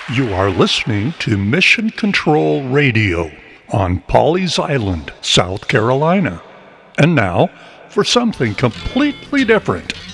You are listening to Mission Control Radio on Pawleys Island, South Carolina. And now, for something completely different,